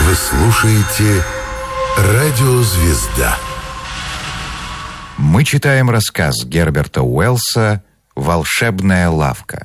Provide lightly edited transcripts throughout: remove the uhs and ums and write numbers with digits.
Вы слушаете «Радио Звезда». Мы читаем рассказ Герберта Уэллса «Волшебная лавка».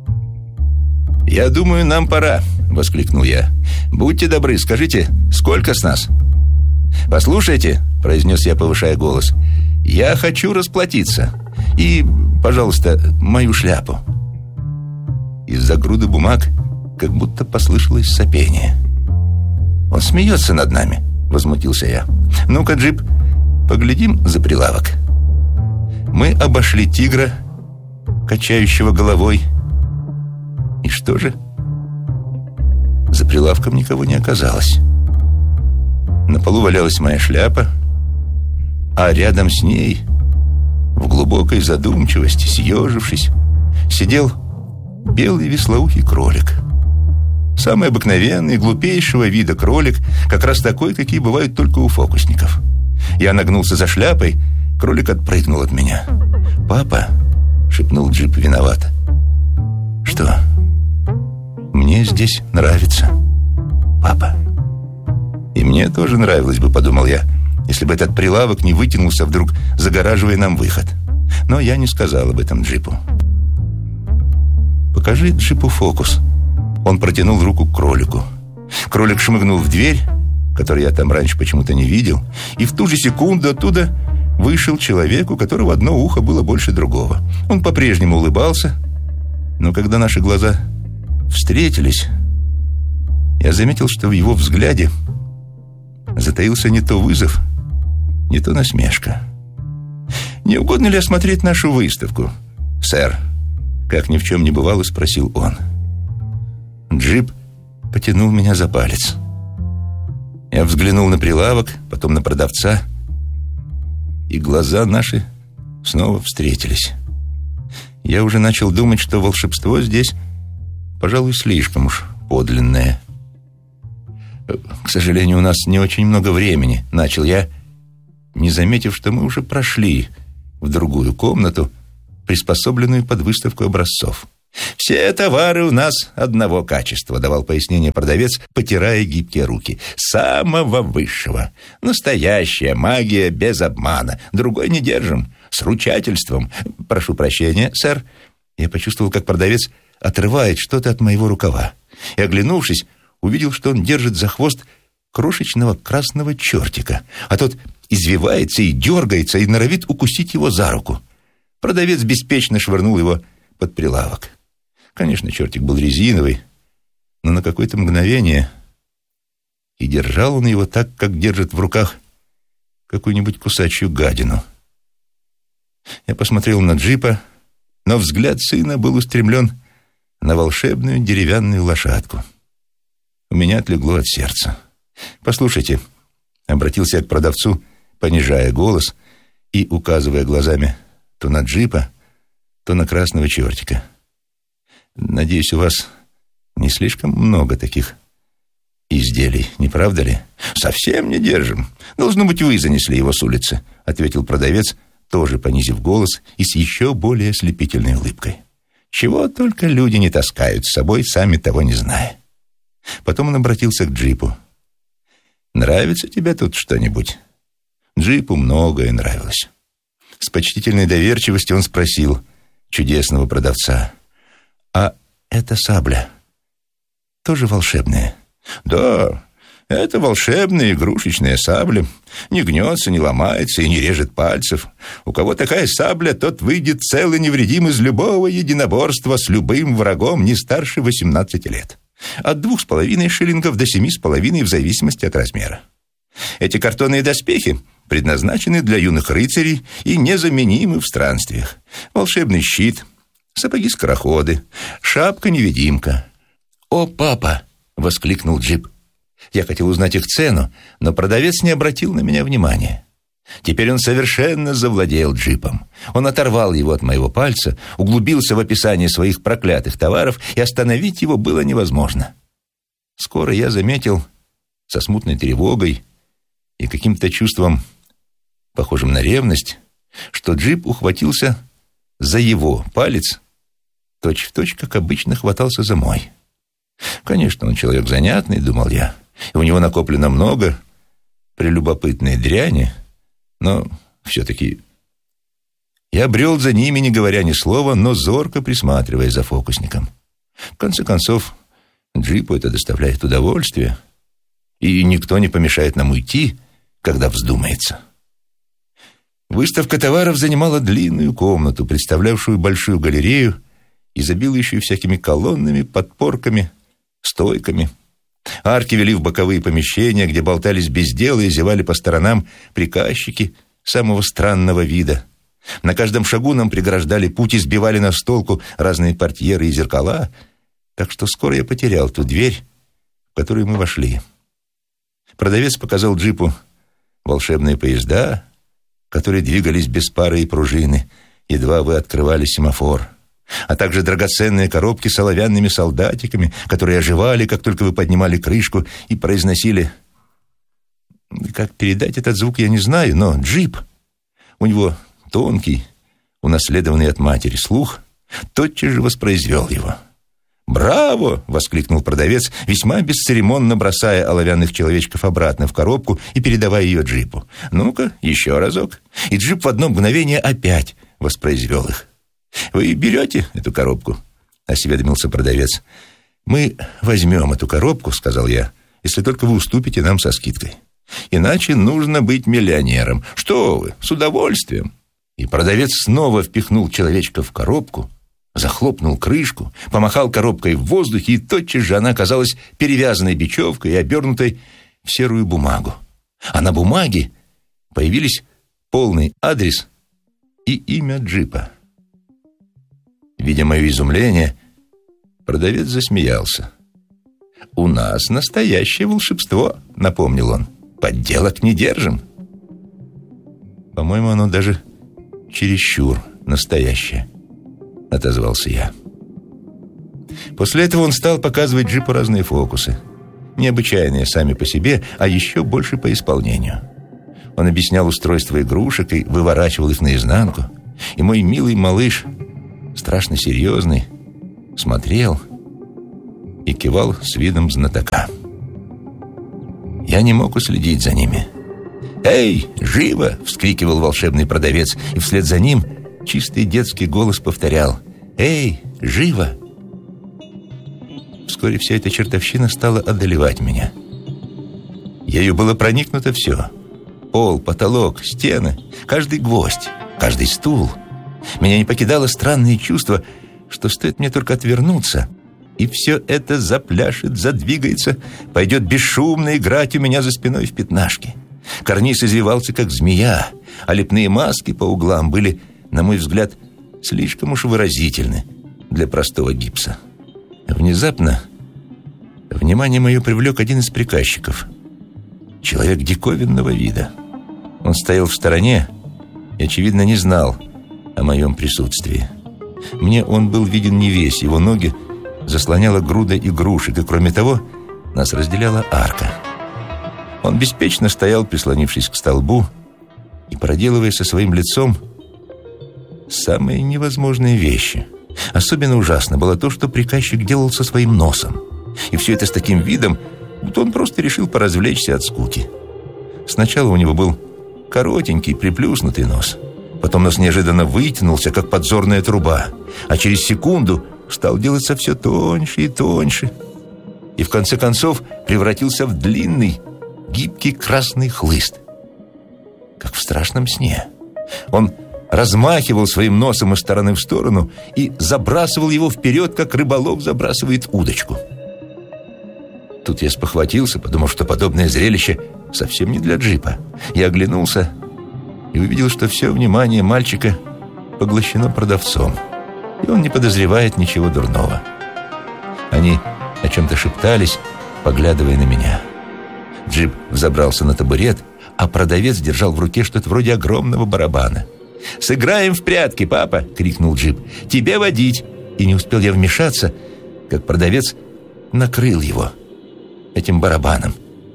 «Я думаю, нам пора», — воскликнул я. «Будьте добры, скажите, сколько с нас?» «Послушайте», — произнес я, повышая голос, — «я хочу расплатиться. И, пожалуйста, мою шляпу». Из-за груды бумаг как будто послышалось сопение. «Он смеется над нами», — возмутился я. «Ну-ка, Джип, поглядим за прилавок». Мы обошли тигра, качающего головой. И что же? За прилавком никого не оказалось. На полу валялась моя шляпа, а рядом с ней, в глубокой задумчивости, съежившись, сидел белый вислоухий кролик. Самый обыкновенный, глупейшего вида кролик, как раз такой, какие бывают только у фокусников. Я нагнулся за шляпой, кролик отпрыгнул от меня. «Папа», — шепнул Джип виновато. «Что? Мне здесь нравится, папа». «И мне тоже нравилось бы», — подумал я, «если бы этот прилавок не вытянулся вдруг, загораживая нам выход». Но я не сказал об этом Джипу. «Покажи Джипу фокус». Он протянул руку к кролику. Кролик шмыгнул в дверь, которую я там раньше почему-то не видел, и в ту же секунду оттуда вышел человек, у которого одно ухо было больше другого. Он по-прежнему улыбался, но когда наши глаза встретились, я заметил, что в его взгляде затаился не то вызов, не то насмешка. «Не угодно ли осмотреть нашу выставку, сэр?» Как ни в чем не бывало, спросил он. Джип потянул меня за палец. Я взглянул на прилавок, потом на продавца, и глаза наши снова встретились. Я уже начал думать, что волшебство здесь, пожалуй, слишком уж подлинное. «К сожалению, у нас не очень много времени», — начал я, не заметив, что мы уже прошли в другую комнату, приспособленную под выставку образцов. «Все товары у нас одного качества», — давал пояснение продавец, потирая гибкие руки. «Самого высшего. Настоящая магия без обмана. Другой не держим. С ручательством. Прошу прощения, сэр». Я почувствовал, как продавец отрывает что-то от моего рукава. И, оглянувшись, увидел, что он держит за хвост крошечного красного чертика, а тот извивается и дергается, и норовит укусить его за руку. Продавец беспечно швырнул его под прилавок. Конечно, чертик был резиновый, но на какое-то мгновение и держал он его так, как держит в руках какую-нибудь кусачую гадину. Я посмотрел на Джипа, но взгляд сына был устремлен на волшебную деревянную лошадку. У меня отлегло от сердца. «Послушайте», — обратился я к продавцу, понижая голос и указывая глазами то на Джипа, то на красного чертика. «Надеюсь, у вас не слишком много таких изделий, не правда ли?» «Совсем не держим. Должно быть, вы занесли его с улицы», — ответил продавец, тоже понизив голос и с еще более ослепительной улыбкой. «Чего только люди не таскают с собой, сами того не зная». Потом он обратился к Джипу. «Нравится тебе тут что-нибудь?» Джипу многое нравилось. С почтительной доверчивостью он спросил чудесного продавца: «А эта сабля тоже волшебная?» «Да, это волшебная игрушечная сабля. Не гнется, не ломается и не режет пальцев. У кого такая сабля, тот выйдет цел и невредим из любого единоборства с любым врагом не старше 18 лет. От 2,5 шиллингов до 7,5 в зависимости от размера. Эти картонные доспехи предназначены для юных рыцарей и незаменимы в странствиях. Волшебный щит, сапоги-скороходы, шапка-невидимка». «О, папа!» — воскликнул Джип. Я хотел узнать их цену, но продавец не обратил на меня внимания. Теперь он совершенно завладел Джипом. Он оторвал его от моего пальца, углубился в описание своих проклятых товаров, и остановить его было невозможно. Скоро я заметил, со смутной тревогой и каким-то чувством, похожим на ревность, что Джип ухватился за его палец, точь-в-точь, как обычно хватался за мой. Конечно, он человек занятный, думал я, И у него накоплено много прелюбопытной дряни, но все-таки я брел за ними, не говоря ни слова, но зорко присматривая за фокусником. В конце концов, джипу это доставляет удовольствие, и никто не помешает нам уйти, когда вздумается. Выставка товаров занимала длинную комнату, представлявшую большую галерею, изобилующую всякими колоннами, подпорками, стойками. Арки вели в боковые помещения, где болтались без дела и зевали по сторонам приказчики самого странного вида. На каждом шагу нам преграждали путь и сбивали нас с толку разные портьеры и зеркала, так что скоро я потерял ту дверь, в которую мы вошли. Продавец показал джипу волшебные поезда, которые двигались без пары и пружины, едва вы открывали семафор, а также драгоценные коробки с оловянными солдатиками, которые оживали, как только вы поднимали крышку и произносили... Как передать этот звук, я не знаю, но джип, у него тонкий, унаследованный от матери слух, тотчас же воспроизвел его. «Браво!» — воскликнул продавец, весьма бесцеремонно бросая оловянных человечков обратно в коробку и передавая ее джипу. «Ну-ка, еще разок». И джип в одно мгновение опять воспроизвел их. «Вы берете эту коробку?» — осведомился продавец. «Мы возьмем эту коробку, — сказал я, — если только вы уступите нам со скидкой. Иначе нужно быть миллионером. Что вы, с удовольствием». И продавец снова впихнул человечка в коробку, захлопнул крышку, помахал коробкой в воздухе, и тотчас же она оказалась перевязанной бечевкой и обернутой в серую бумагу. А на бумаге появились полный адрес и имя джипа. Видя мое изумление, продавец засмеялся. «У нас настоящее волшебство», — напомнил он. «Подделок не держим». «По-моему, оно даже чересчур настоящее», — отозвался я. После этого он стал показывать джипу разные фокусы, необычайные сами по себе, а еще больше по исполнению. Он объяснял устройство игрушек и выворачивал их наизнанку, и мой милый малыш, страшно серьезный, смотрел и кивал с видом знатока. Я не мог уследить за ними. «Эй, живо!» — вскрикивал волшебный продавец, и вслед за ним чистый детский голос повторял: «Эй, живо!» Вскоре вся эта чертовщина стала одолевать меня. Ею было проникнуто все: пол, потолок, стены, каждый гвоздь, каждый стул. Меня не покидало странное чувство, что стоит мне только отвернуться, и все это запляшет, задвигается, пойдет бесшумно играть у меня за спиной в пятнашки. Карниз извивался, как змея, а лепные маски по углам были, на мой взгляд, слишком уж выразительны для простого гипса. Внезапно внимание мое привлек один из приказчиков. Человек диковинного вида. Он стоял в стороне и, очевидно, не знал о моем присутствии. Мне он был виден не весь, его ноги заслоняла груда игрушек, и, кроме того, нас разделяла арка. Он беспечно стоял, прислонившись к столбу, и проделывая со своим лицом самые невозможные вещи. Особенно ужасно было то, что приказчик делал со своим носом. И все это с таким видом, будто он просто решил поразвлечься от скуки. Сначала у него был коротенький, приплюснутый нос. Потом нос неожиданно вытянулся, как подзорная труба, а через секунду стал делаться все тоньше и тоньше. И в конце концов превратился в длинный, гибкий красный хлыст. Как в страшном сне. Он размахивал своим носом из стороны в сторону и забрасывал его вперед, как рыболов забрасывает удочку. Тут я спохватился, подумав, что подобное зрелище совсем не для джипа. Я оглянулся и увидел, что все внимание мальчика поглощено продавцом, и он не подозревает ничего дурного. Они о чем-то шептались, поглядывая на меня. Джип взобрался на табурет, а продавец держал в руке что-то вроде огромного барабана. «Сыграем в прятки, папа!» — крикнул Джип. «Тебе водить!» И не успел я вмешаться, как продавец накрыл его этим барабаном.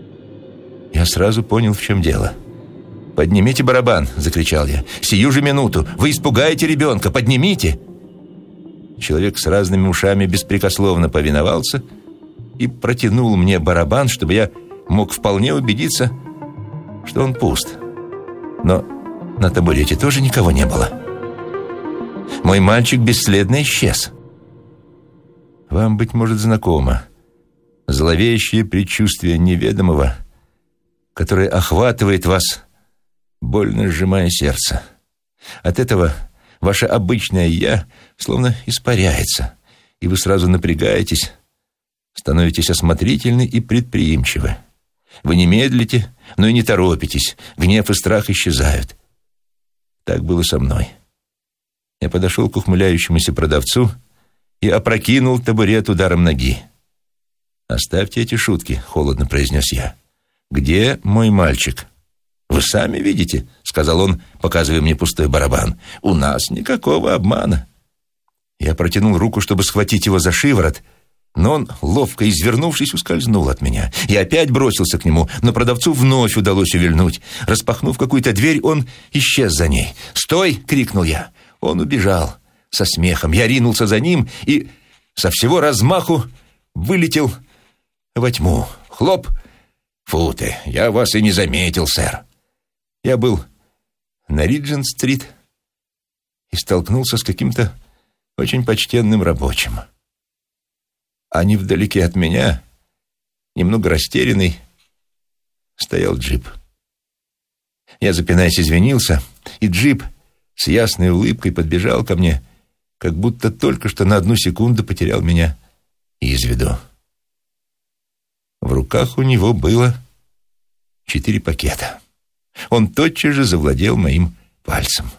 Я сразу понял, в чем дело. «Поднимите барабан!» — закричал я. «Сию же минуту! Вы испугаете ребенка! Поднимите!» Человек с разными ушами беспрекословно повиновался и протянул мне барабан, чтобы я мог вполне убедиться, что он пуст. Но на табурете тоже никого не было. Мой мальчик бесследно исчез. Вам, быть может, знакомо зловещее предчувствие неведомого, которое охватывает вас, больно сжимая сердце. От этого ваше обычное «я» словно испаряется, и вы сразу напрягаетесь, становитесь осмотрительны и предприимчивы. Вы не медлите, но и не торопитесь, гнев и страх исчезают. Так было со мной. Я подошел к ухмыляющемуся продавцу и опрокинул табурет ударом ноги. «Оставьте эти шутки», — холодно произнес я. «Где мой мальчик?» «Вы сами видите», — сказал он, показывая мне пустой барабан. «У нас никакого обмана». Я протянул руку, чтобы схватить его за шиворот, но он, ловко извернувшись, ускользнул от меня. Я опять бросился к нему, но продавцу вновь удалось увильнуть. Распахнув какую-то дверь, он исчез за ней. «Стой!» — крикнул я. Он убежал со смехом. Я ринулся за ним и со всего размаху вылетел во тьму. Хлоп! «Фу ты, я вас и не заметил, сэр». Я был на Риджент-стрит и столкнулся с каким-то очень почтенным рабочим. А невдалеке от меня, немного растерянный, стоял джип. Я, запинаясь, извинился, и джип с ясной улыбкой подбежал ко мне, как будто только что на одну секунду потерял меня из виду. В руках у него было 4 пакета. Он тотчас же завладел моим пальцем.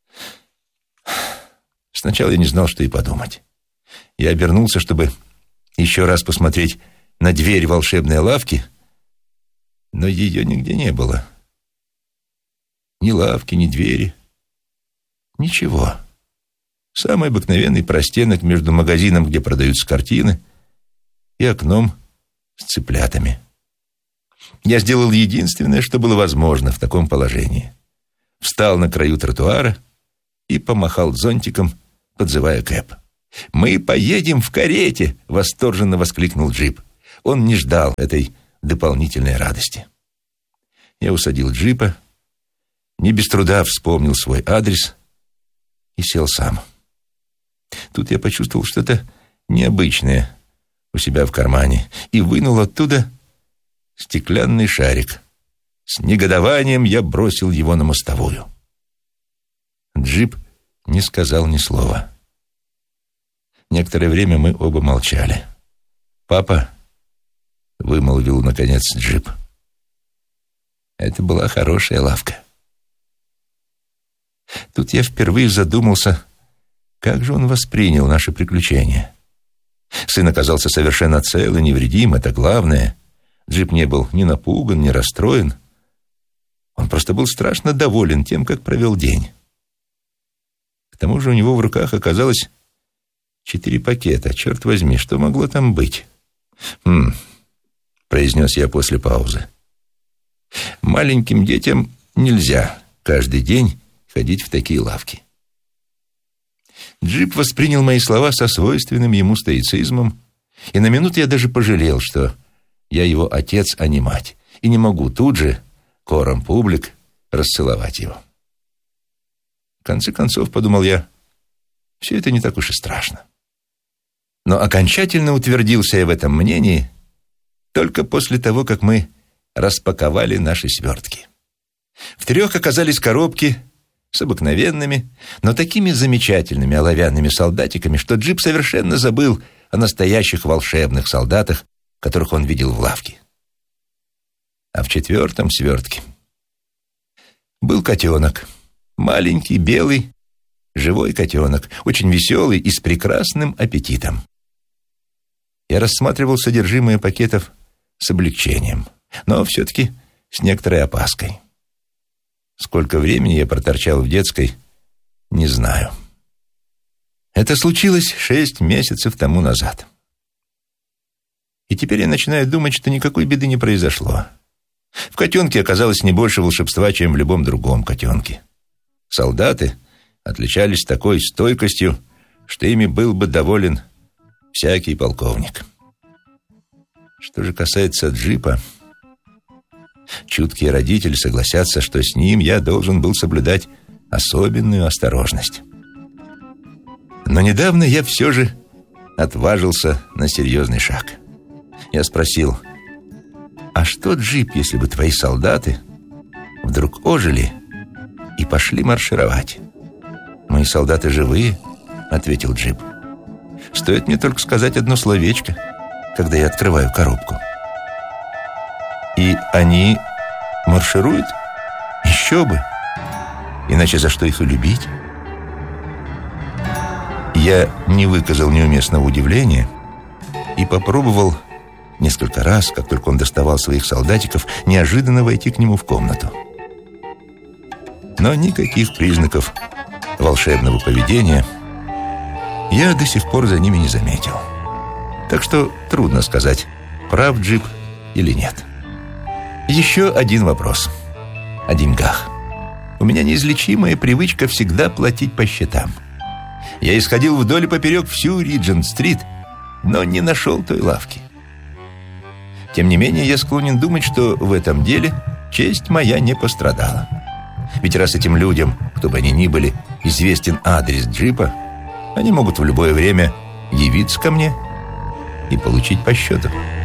Сначала я не знал, что и подумать. Я обернулся, чтобы еще раз посмотреть на дверь волшебной лавки, но ее нигде не было. Ни лавки, ни двери. Ничего. Самый обыкновенный простенок между магазином, где продаются картины, и окном с цыплятами. Я сделал единственное, что было возможно в таком положении. Встал на краю тротуара и помахал зонтиком, подзывая кэб. «Мы поедем в карете!» — восторженно воскликнул джип. Он не ждал этой дополнительной радости. Я усадил джипа, не без труда вспомнил свой адрес и сел сам. Тут я почувствовал что-то необычное у себя в кармане и вынул оттуда стеклянный шарик. С негодованием я бросил его на мостовую. Джип не сказал ни слова. Некоторое время мы оба молчали. «Папа», — вымолвил наконец джип, — «это была хорошая лавка». Тут я впервые задумался, как же он воспринял наше приключение. Сын оказался совершенно цел и невредим, это главное. Джип не был ни напуган, ни расстроен. Он просто был страшно доволен тем, как провел день. К тому же у него в руках оказалось 4 пакета. Черт возьми, что могло там быть? Произнес я после паузы. Маленьким детям нельзя каждый день ходить в такие лавки. Джип воспринял мои слова со свойственным ему стоицизмом, и на минуту я даже пожалел, что я его отец, а не мать, и не могу тут же, кором публик, расцеловать его. В конце концов, подумал я, все это не так уж и страшно. Но окончательно утвердился я в этом мнении только после того, как мы распаковали наши свертки. В 3 оказались коробки с обыкновенными, но такими замечательными оловянными солдатиками, что джип совершенно забыл о настоящих волшебных солдатах, которых он видел в лавке. А в 4 свертке был котенок, маленький, белый, живой котенок, очень веселый и с прекрасным аппетитом. Я рассматривал содержимое пакетов с облегчением, но все-таки с некоторой опаской. Сколько времени я проторчал в детской, не знаю. Это случилось 6 месяцев тому назад. И теперь я начинаю думать, что никакой беды не произошло. В котенке оказалось не больше волшебства, чем в любом другом котенке. Солдаты отличались такой стойкостью, что ими был бы доволен всякий полковник. Что же касается джипа, чуткие родители согласятся, что с ним я должен был соблюдать особенную осторожность. Но недавно я все же отважился на серьезный шаг. Я спросил: а что, Джип, если бы твои солдаты вдруг ожили и пошли маршировать? «Мои солдаты живые», — ответил Джип. «Стоит мне только сказать одно словечко, когда я открываю коробку». «И они маршируют? Еще бы! Иначе за что их и любить?» Я не выказал неуместного удивления и попробовал несколько раз, как только он доставал своих солдатиков, неожиданно войти к нему в комнату. Но никаких признаков волшебного поведения я до сих пор за ними не заметил. Так что трудно сказать, прав Джип или нет. Еще один вопрос о деньгах. У меня неизлечимая привычка всегда платить по счетам. Я исходил вдоль и поперек всю Риджент-стрит, но не нашел той лавки. Тем не менее, я склонен думать, что в этом деле честь моя не пострадала. Ведь раз этим людям, кто бы они ни были, известен адрес Джипа, они могут в любое время явиться ко мне и получить по счету.